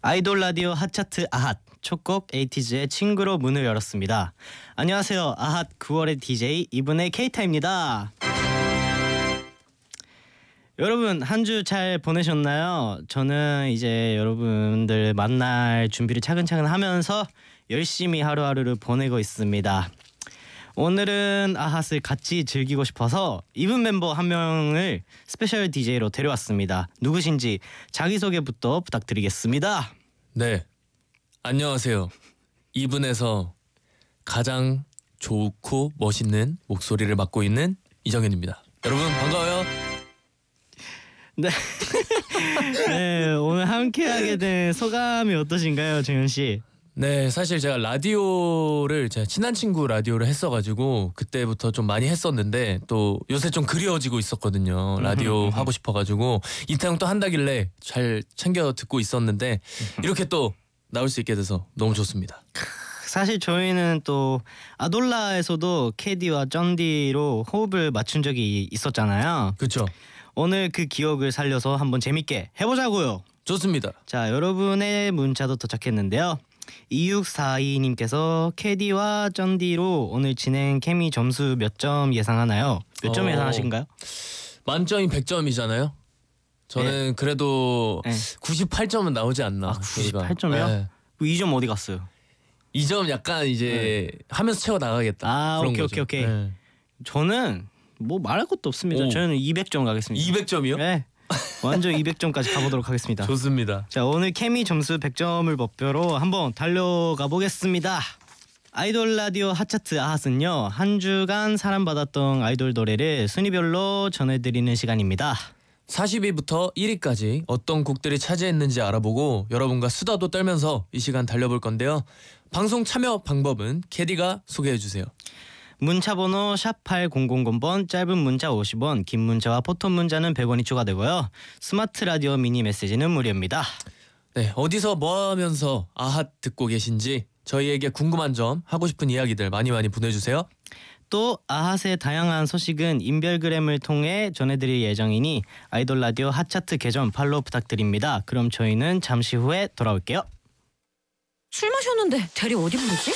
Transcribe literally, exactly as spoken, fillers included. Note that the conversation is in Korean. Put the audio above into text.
아이돌 라디오 핫차트 아핫 첫 곡 에이티즈의 친구로 문을 열었습니다. 안녕하세요. 아핫 구월의 디제이 이분의 케이타입니다. 여러분 한 주 잘 보내셨나요? 저는 이제 여러분들 만날 준비를 차근차근 하면서 열심히 하루하루를 보내고 있습니다. 오늘은 아핫을 같이 즐기고 싶어서 이분 멤버 한 명을 스페셜 디제이로 데려왔습니다. 누구신지 자기소개부터 부탁드리겠습니다. 네, 안녕하세요. 이분에서 가장 좋고 멋있는 목소리를 맡고 있는 이정현입니다. 여러분 반가워요. 네. 네, 오늘 함께하게 된 소감이 어떠신가요, 정현 씨? 네, 사실 제가 라디오를 제가 친한 친구 라디오를 했어가지고 그때부터 좀 많이 했었는데 또 요새 좀 그리워지고 있었거든요. 라디오 하고 싶어가지고 이태형 또 한다길래 잘 챙겨 듣고 있었는데 이렇게 또 나올 수 있게 돼서 너무 좋습니다. 사실 저희는 또 아돌라에서도 캐디와 쩐디로 호흡을 맞춘 적이 있었잖아요. 그렇죠. 오늘 그 기억을 살려서 한번 재밌게 해보자고요. 좋습니다. 자, 여러분의 문자도 도착했는데요. 이육사이님께서 캐디와 쩐디로 오늘 진행 케미 점수 몇 점 예상하나요? 몇 점 어... 예상하신가요? 만점이 백 점이잖아요. 저는 네. 그래도 네. 구십팔 점은 나오지 않나. 아, 구십팔 점이요? 네. 이 점 어디 갔어요? 이 점 약간 이제 네. 하면서 채워 나가겠다. 아, 그런 오케이 거죠. 오케이 오케이. 네. 저는 뭐 말할 것도 없습니다. 오. 저는 이백 점 가겠습니다. 이백 점이요? 네. 완전 이백 점까지 가보도록 하겠습니다. 좋습니다. 자, 오늘 케미 점수 백 점을 목표로 한번 달려가 보겠습니다. 아이돌 라디오 핫차트 아핫은요, 한 주간 사랑받았던 아이돌 노래를 순위별로 전해드리는 시간입니다. 사십 위부터 일 위까지 어떤 곡들이 차지했는지 알아보고 여러분과 수다도 떨면서 이 시간 달려볼 건데요. 방송 참여 방법은 캐디가 소개해주세요. 문자번호 샵 팔공공공 번, 짧은 문자 오십 원, 긴 문자와 포토 문자는 백 원이 추가되고요. 스마트 라디오 미니 메시지는 무료입니다. 네, 어디서 뭐 하면서 아핫 듣고 계신지 저희에게 궁금한 점, 하고 싶은 이야기들 많이 많이 보내주세요. 또 아핫의 다양한 소식은 인별그램을 통해 전해드릴 예정이니 아이돌 라디오 핫차트 계정 팔로우 부탁드립니다. 그럼 저희는 잠시 후에 돌아올게요. 술 마셨는데 대리 어디 부르지?